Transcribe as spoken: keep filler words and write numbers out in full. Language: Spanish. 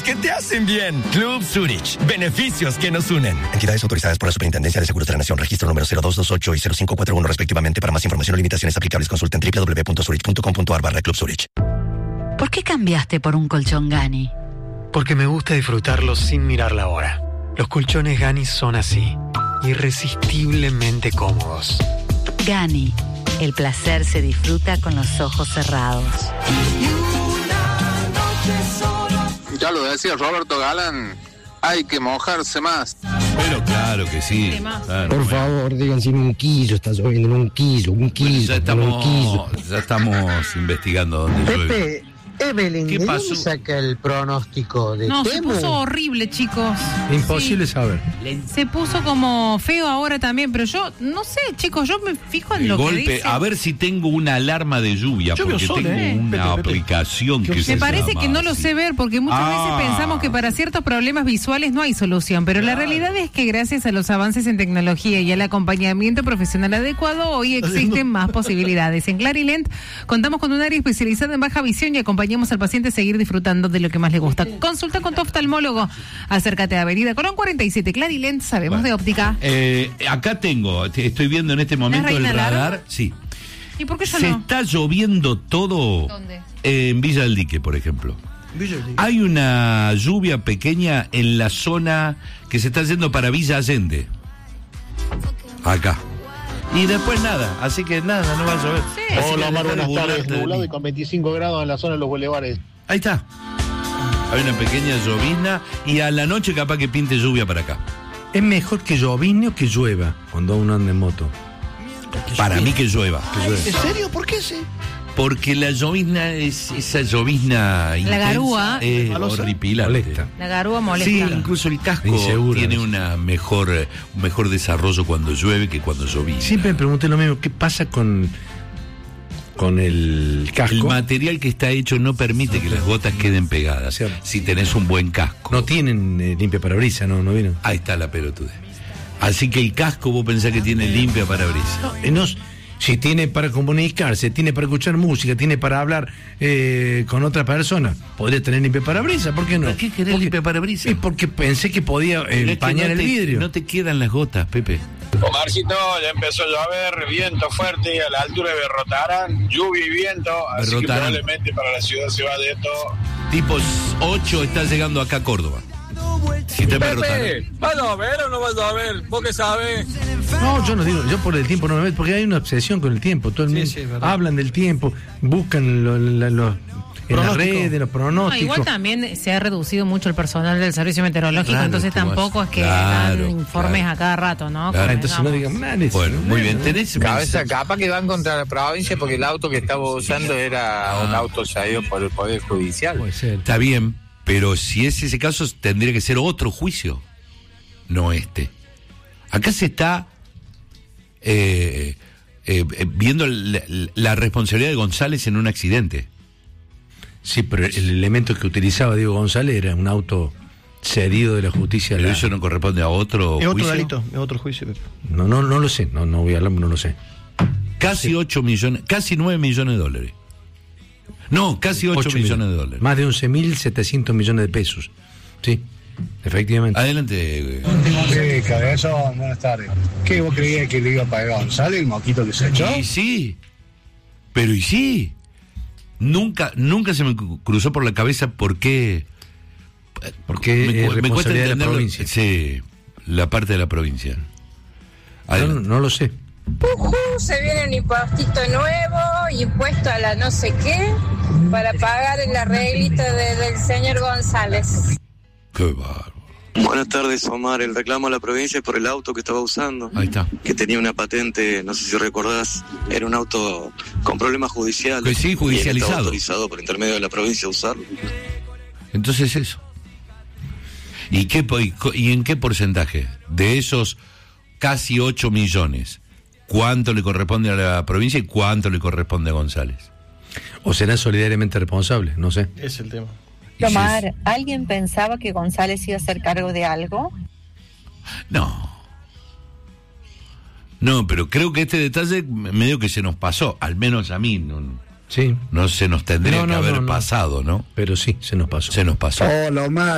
que te hacen bien. Club Zurich. Beneficios que nos unen. Entidades autorizadas por la Superintendencia de Seguros de la Nación. Registro número cero dos dos ocho y cero cinco cuatro uno respectivamente. Para más información o limitaciones aplicables, consulta en doble u doble u doble u punto zurich punto com punto a r barra Club Zurich. ¿Por qué cambiaste por un colchón Gani? Porque me gusta disfrutarlos sin mirar la hora. Los colchones Gani son así, irresistiblemente cómodos. Gani, el placer se disfruta con los ojos cerrados. Ya lo decía Roberto Galán, hay que mojarse más. Pero claro que sí. Claro, Por favor, digan si en un quillo está lloviendo, en un quillo, un quillo, bueno, ya estamos, un quillo. ya estamos investigando dónde llueve. Pepe, Evelyn, ¿Qué ¿de pasó? dónde saca el pronóstico de No, se Temu? puso horrible, chicos. Imposible Sí. saber. Se puso como feo ahora también, pero yo no sé, chicos, yo me fijo en El lo golpe, que dice. a ver si tengo una alarma de lluvia, Lluvia porque sola, tengo ¿eh? una Pepe, Pepe. aplicación que se Me parece llama que no lo así. sé ver, porque muchas Ah. veces pensamos que para ciertos problemas visuales no hay solución, pero la realidad es que gracias a los avances en tecnología y al acompañamiento profesional adecuado, hoy existen más posibilidades. En Clarilent contamos con un área especializada en baja visión y acompañamos al paciente a seguir disfrutando de lo que más le gusta. Consulta con tu oftalmólogo. Acércate a Avenida Colón cuarenta y siete. Clarilent, sabemos Bueno. de óptica. Eh, acá tengo, te- estoy viendo en este momento el Reina radar. Larga? Sí. ¿Y por qué yo Se no? está lloviendo todo. ¿Dónde? eh, en Villa del Dique, por ejemplo. Hay una lluvia pequeña en la zona que se está yendo para Villa Allende. Acá. Y después nada, así que nada, no va a llover. Sí. Así que Hola Omar, dejá de buenas tardes. burlarte de Nublado mí. y con veinticinco grados en la zona de los bulevares. Ahí está. Hay una pequeña llovizna y a la noche capaz que pinte lluvia para acá. Es mejor que llovizne o que llueva cuando uno anda en moto. Para mí que llueva. Que llueva. ¿En serio? ¿Por qué sí? Porque la llovizna es esa llovizna intensa, garúa. es ¿Malosa? horripilante. Molesta. La garúa molesta. Sí, incluso el casco Insegura, tiene es. una mejor, eh, un mejor desarrollo cuando llueve que cuando llovizna. Siempre me pregunté lo mismo, ¿qué pasa con, con el casco? El material que está hecho no permite que las gotas queden pegadas. Cierto. Si tenés un buen casco. No tienen eh, limpia parabrisas, no, no vieron. Ahí está la pelotude. Así que el casco vos pensás que tiene limpia parabrisas. Eh, no, si tiene para comunicarse, tiene para escuchar música, tiene para hablar eh, con otra persona, podría tener limpia parabrisas, ¿por qué no? ¿Por qué querés Porque- limpia parabrisas? Es porque pensé que podía Pero es que empañar no el te- vidrio. No te quedan las gotas, Pepe. Omarcito, ya empezó a llover, viento fuerte a la altura de Berrotarán, lluvia y viento, así que Berrotarán. probablemente para la ciudad se va de esto. Tipos ocho está llegando acá a Córdoba. Si te perrotan. ¿va a llover o no va a llover? ¿Vos qué sabés? No, yo no digo, yo por el tiempo no me meto, porque hay una obsesión con el tiempo. Todo el Sí, mundo sí, es verdad. hablan del tiempo, buscan lo- lo- lo- en las Pronóstico. redes, los No, pronósticos. igual también se ha reducido mucho el personal del servicio meteorológico, Claro, entonces tú vas- tampoco es que claro, dan informes claro. a cada rato, ¿no? Claro, Ah, entonces no digan nada. les- Bueno, muy bien. Tenés Cabeza, capaz que van contra la provincia porque el auto que estaba usando era Ah. un auto salido por el Poder Judicial. Puede ser. Está bien, pero si es ese caso, tendría que ser otro juicio, no este. Acá se está eh, eh, eh, viendo la, la responsabilidad de González en un accidente. Sí, pero el elemento que utilizaba Diego González era un auto cedido de la justicia. Pero la- eso no corresponde a otro Es otro juicio. delito, es otro juicio, Pepe. No, no, no lo sé, no, no voy a hablar, no lo sé. Casi ocho millones, casi nueve millones de dólares. No, casi ocho Ocho millones de dólares. Más de once mil setecientos millones de pesos. Sí, efectivamente. Adelante. Sí, cabezón, buenas tardes. ¿Qué vos creías que le iba a pagar González, el moquito que se echó? Y sí, pero y sí. Nunca, nunca se me cru- cruzó por la cabeza por qué. Porque Me es cu- me cuesta responsabilidad de la entenderlo. provincia. Sí, la parte de la provincia. No, Adelante. no lo sé. Pujú, se viene un impostito nuevo, impuesto a la no sé qué, para pagar el arreglito de- del señor González. Qué bárbaro. Buenas tardes, Omar. El reclamo a la provincia es por el auto que estaba usando. Ahí está. Que tenía una patente, no sé si recordás, era un auto con problemas judiciales. Que sí, Y él judicializado. estaba autorizado por intermedio de la provincia a usarlo. Entonces eso. ¿Y, qué, po- y, co- y en qué porcentaje? De esos casi ocho millones, ¿cuánto le corresponde a la provincia y cuánto le corresponde a González? O serán solidariamente responsables, no sé. Es el tema. Y si es- Omar, ¿alguien pensaba que González iba a hacer cargo de algo? No. No, pero creo que este detalle medio que se nos pasó, al menos a mí, no, Sí, no se nos tendría No, no, que haber no, no. pasado, ¿no? pero sí, se nos pasó. Se nos pasó. Hola, Omar.